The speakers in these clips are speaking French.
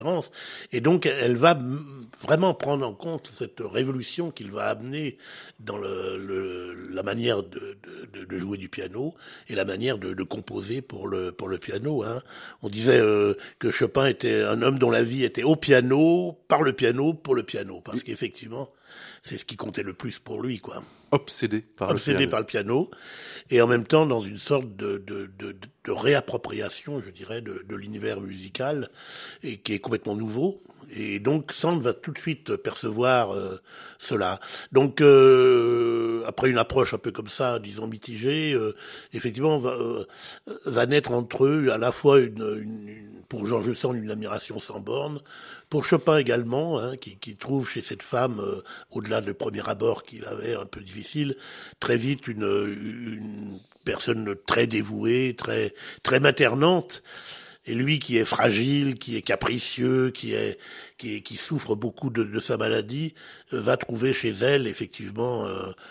Et donc, elle va vraiment prendre en compte cette révolution qu'il va amener dans la manière de jouer du piano et la manière de composer pour le piano. Hein. On disait que Chopin était un homme dont la vie était au piano, par le piano, pour le piano, parce qu'effectivement, c'est ce qui comptait le plus pour lui, quoi. Obsédé par Le piano, et en même temps dans une sorte de réappropriation, je dirais, de l'univers musical, et qui est complètement nouveau. Et donc Sand va tout de suite percevoir cela. Donc après une approche un peu comme ça, disons mitigée, effectivement va naître entre eux à la fois pour George Sand une admiration sans borne, pour Chopin également, hein, qui trouve chez cette femme, au-delà du premier abord qu'il avait un peu difficile, très vite une personne très dévouée, très maternante. Et lui qui est fragile, qui est capricieux, qui souffre beaucoup de sa maladie, va trouver chez elle effectivement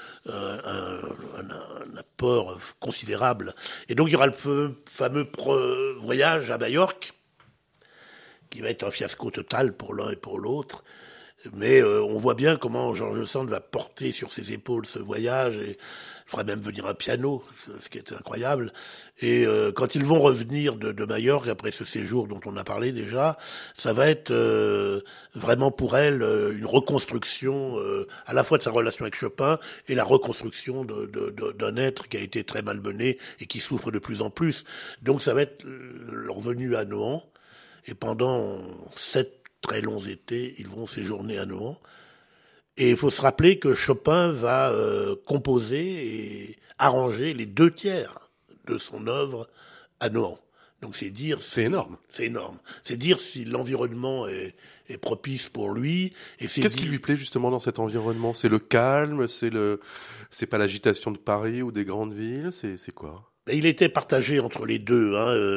un apport considérable. Et donc il y aura le fameux voyage à Majorque, qui va être un fiasco total pour l'un et pour l'autre. Mais on voit bien comment George Sand va porter sur ses épaules ce voyage, et fera même venir un piano, ce qui est incroyable. Et quand ils vont revenir de Majorque, après ce séjour dont on a parlé déjà, ça va être vraiment pour elle une reconstruction à la fois de sa relation avec Chopin et la reconstruction d'un être qui a été très malmené et qui souffre de plus en plus. Donc ça va être leur venue à Nohant, et pendant 7 très longs étés, ils vont séjourner à Nohant. Et il faut se rappeler que Chopin va composer et arranger les 2 tiers de son œuvre à Nohant. Donc c'est dire... C'est énorme. C'est énorme. C'est dire si l'environnement est propice pour lui. Et qu'est-ce qui lui plaît justement dans cet environnement ? C'est le calme, c'est pas l'agitation de Paris ou des grandes villes, c'est quoi ? Il était partagé entre les deux.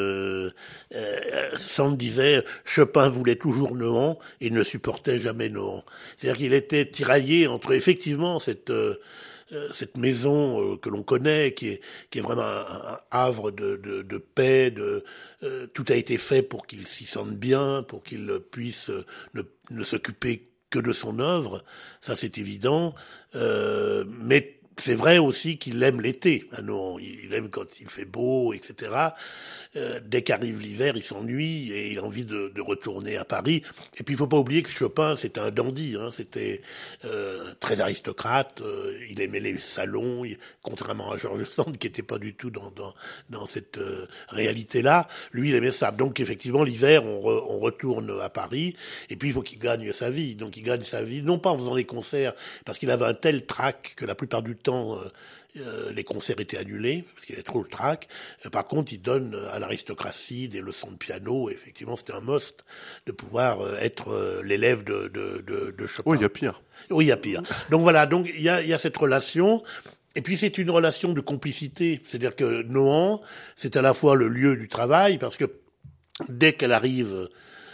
Sand disait Chopin voulait toujours Nohant et ne supportait jamais Nohant. C'est-à-dire qu'il était tiraillé entre effectivement cette maison que l'on connaît, qui est vraiment un havre de paix. Tout a été fait pour qu'il s'y sente bien, pour qu'il puisse ne s'occuper que de son œuvre. Ça, c'est évident. Mais c'est vrai aussi qu'il aime l'été à Nohant. Il aime quand il fait beau, etc. Dès qu'arrive l'hiver, il s'ennuie et il a envie de retourner à Paris. Et puis il faut pas oublier que Chopin, c'était un dandy, hein. C'était très aristocrate. Il aimait les salons, contrairement à George Sand qui était pas du tout dans cette réalité-là. Lui, il aimait ça. Donc effectivement, l'hiver, on retourne à Paris. Et puis il faut qu'il gagne sa vie. Donc il gagne sa vie non pas en faisant des concerts, parce qu'il avait un tel trac que la plupart du temps les concerts étaient annulés parce qu'il avait trop le trac. Par contre, il donne à l'aristocratie des leçons de piano. Et effectivement, c'était un must de pouvoir être l'élève de Chopin. Oui, il y a pire. Oui, il y a pire. Donc voilà, donc il y a cette relation. Et puis c'est une relation de complicité. C'est-à-dire que Nohant, c'est à la fois le lieu du travail, parce que dès qu'elle arrive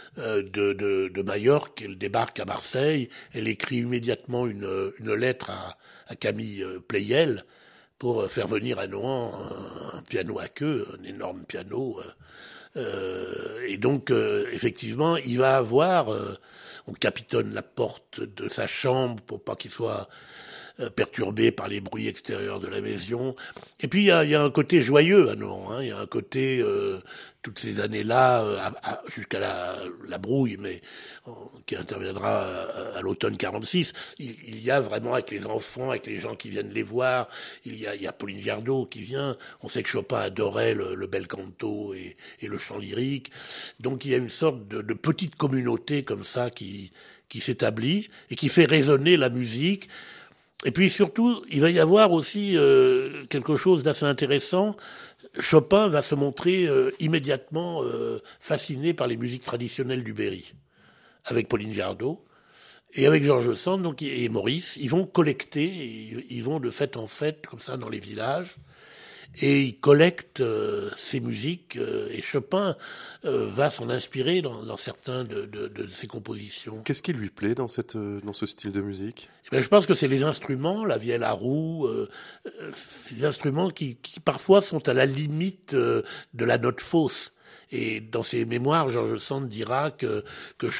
de Majorque, elle débarque à Marseille, elle écrit immédiatement une lettre à Camille Pleyel pour faire venir à Nohant un piano à queue, un énorme piano. Et donc, effectivement, il va avoir... on capitonne la porte de sa chambre pour pas qu'il soit perturbé par les bruits extérieurs de la maison. Et puis il y a un côté joyeux à Nohant, hein. Il y a un côté toutes ces années-là jusqu'à la brouille, mais qui interviendra à l'automne 46. Il y a vraiment avec les enfants, avec les gens qui viennent les voir. Il y a Pauline Viardot qui vient. On sait que Chopin adorait le bel canto et le chant lyrique. Donc il y a une sorte de petite communauté comme ça qui s'établit et qui fait résonner la musique. Et puis surtout, il va y avoir aussi quelque chose d'assez intéressant. Chopin va se montrer immédiatement fasciné par les musiques traditionnelles du Berry, avec Pauline Viardot et avec George Sand donc, et Maurice. Ils vont collecter, ils vont de fête en fête, comme ça, dans les villages, et ils collectent ces musiques, et Chopin va s'en inspirer dans certains de ses compositions. Qu'est-ce qui lui plaît dans ce style de musique ? Eh bien, je pense que c'est les instruments, la vielle à roue, ces instruments qui parfois sont à la limite de la note fausse. Et dans ses mémoires, George Sand dira que